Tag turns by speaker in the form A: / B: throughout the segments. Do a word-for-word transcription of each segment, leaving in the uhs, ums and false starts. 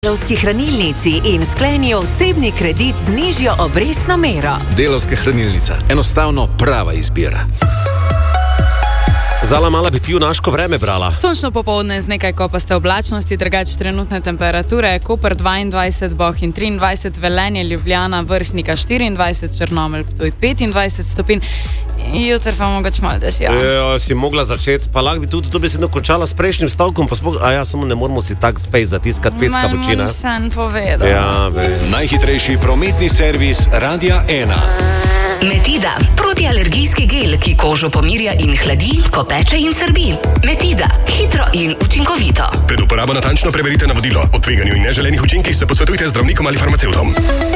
A: Delavski hranilnici in skleni osebni kredit z nižjo obrestno mero.
B: Delavska hranilnica. Enostavno prava izbira.
C: Zala, mala bi ti v naško vreme brala.
D: Sončno popoldne z nekaj kopaste oblačnosti, drugač trenutne temperature, Koper dvaindvajset, Bohinj triindvajset, Velenje, Ljubljana, Vrhnika štiriindvajset, Črnomelj, Ptuj petindvajset stopinj. Jutri pa mogoče malo dež, ja.
C: E, si mogla začeti, pa lahko bi tudi to besedno končala s prejšnjim stavkom, pa spok... a ja, samo ne moramo si tak spej zatiskati peska v oči, ne?
D: Moram sem povedal.
C: Ja, be.
E: Najhitrejši prometni servis Radia ena.
F: Metida, protialergijski gel, ki kožo pomirja in hladi, ko peče in srbi. Metida, hitro in učinkovito.
E: Pred uporabo natančno preverite navodilo. O tveganju in neželenih učinkih se posvetujte z zdravnikom ali farmacevtom.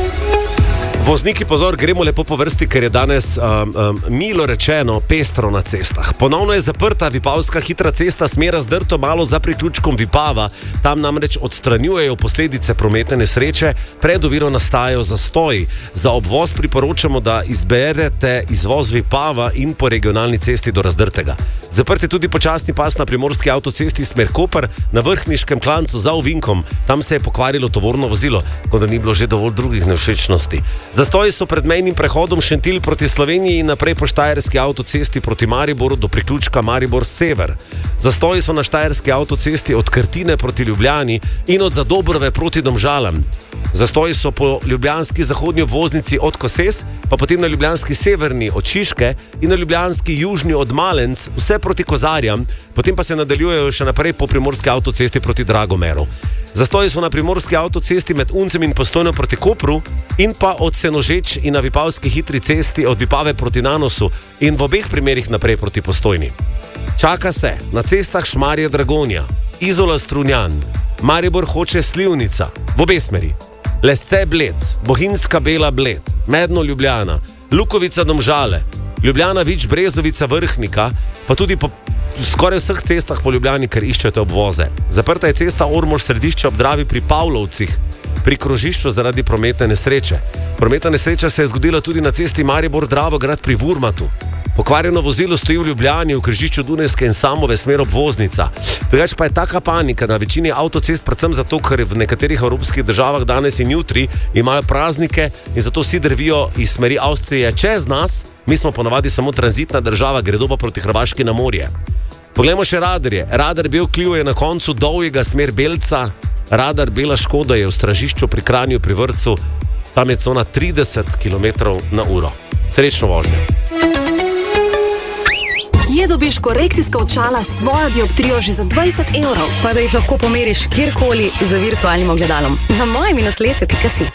C: Vozniki, pozor, gremo lepo po vrsti, ker je danes, um, um, milo rečeno, pestro na cestah. Ponovno je zaprta Vipavska hitra cesta, smera zdrto malo za priključkom Vipava. Tam namreč odstranjujejo posledice prometne nesreče, pred oviro nastajajo zastoji. Za obvoz priporočamo, da izberete izvoz Vipava in po regionalni cesti do Razdrtega. Zaprt je tudi počasni pas na primorski avtocesti smer Koper, na Vrhniškem klancu za ovinkom. Tam se je pokvarilo tovorno vozilo, kot da ni bilo že dovolj drugih nevšečnosti. Zastoji so pred mejnim prehodom Šentilj proti Sloveniji in naprej po štajerski avtocesti proti Mariboru do priključka Maribor Sever. Zastoji so na štajerski avtocesti od Krtine proti Ljubljani in od Zadobrove proti Domžalam. Zastoji so po ljubljanski zahodnji obvoznici od Koses, pa potem na ljubljanski severni od Šiške in na ljubljanski južni od Malenc, vse proti Kozarjam, potem pa se nadaljujejo še naprej po primorski avtocesti proti Dragomeru. Zastoji so na primorski avtocesti med Uncem in Postojno proti Kopru in pa od Senožeč in na Vipavski hitri cesti od Vipave proti Nanosu in v obeh primerih naprej proti Postojni. Čaka se na cestah Šmarje Dragonja, Izola Strunjan, Maribor Hoče Slivnica, v obe smeri, Lesce Bled, Bohinjska Bela Bled, Medno Ljubljana, Lukovica Domžale, Ljubljana Vič Brezovica Vrhnika, pa tudi po skoraj vseh cestah po Ljubljani, ker iščete obvoze. Zaprta je cesta Ormož Središče ob Dravi pri Pavlovcih, pri krožišču zaradi prometne nesreče. Prometna nesreča se je zgodila tudi na cesti Maribor Dravograd pri Vurmatu. Pokvarjeno vozilo stoji v Ljubljani v križišču Dunajske in Samove smer obvoznica. Drugač pa je taka panika na večini avtocest, predvsem zato, ker v nekaterih evropskih državah danes in jutri imajo praznike in zato vsi drvijo iz smeri Avstrije čez nas. Mi smo ponavadi samo tranzitna država, gredo pa proti Hrvaški na morje. Poglejmo še radarje. Radar Bel Klivo je na koncu dolgega smer Belca. Radar Bela Škoda je v Stražišču pri Kranju pri Vrtcu. Tam je cona trideset kilometrov na uro. Srečno vožnjo.
G: Kje dobiš korekcijska očala s svojo dioptrijo že za dvajset evrov? Pa da jih lahko pomeriš kjerkoli z virtualnim ogledalom. Na mojem inoslete pika si.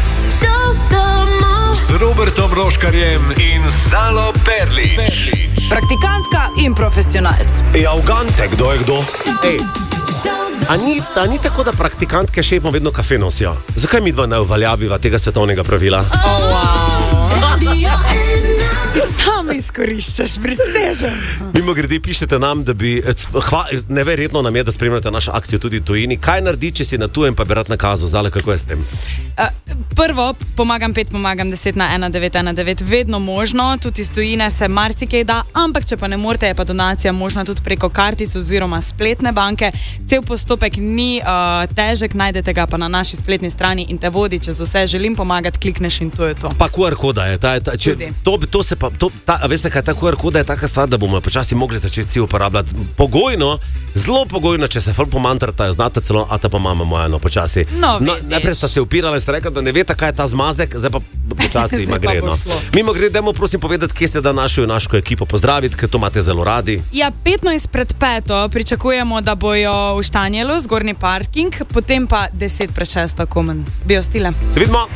E: S Robertom Roškarjem in Zalo Perlič.
D: Praktikantka in profesionalc.
E: Ej, avgante, kdo je kdo?
C: Ej, a ni, a ni tako, da praktikantke šefom vedno kafe nosijo? Zakaj mi dva ne uveljaviva tega svetovnega pravila?
D: Oh, wow. Sam izkoriščaš, prisežem.
C: Mimo grede pišete nam, da bi, hva, neverjetno nam je, da spremljate našo akcijo tudi tujini. Kaj naredi, če si na tujem, pa bi rad nakazal? Zale, kako je s tem?
D: Uh, prvo, pomagam pet, pomagam deset na ena devet ena devet, vedno možno, tudi iz tujine se marsikaj da, ampak če pa ne morete, je pa donacija možna tudi preko kartic oziroma spletne banke. Cel postopek ni uh, težek, najdete ga pa na naši spletni strani in te vodi čez vse. Želim pomagati, klikneš in to je to.
C: Pa Q R koda je, ta, ta, če, to, to se pa, to, ta, veste kaj, ta Q R koda je taka stvar, da bomo počasi mogli začeti si uporabljati pogojno, zelo pogojno, če se ful pomantrata, znate celo, a ta pa mama moja, no, počasi.
D: No,
C: no, najprej sta se upirala in sta rekla, da ne veste, kaj je ta zmazek, zdaj pa počasi ima gre, no. Mimo grede, dajmo prosim povedati, kje ste da našo junaško ekipo pozdraviti, ker to imate zelo radi.
D: Ja, petnajst pred peto pričakujemo, da bojo v Štanjelu, zgornji parking, potem pa deset pred šesto komen. Bio stile.
C: Se vidimo.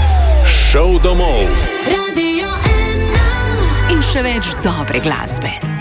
E: Šov domov.
A: In še več dobre glasbe.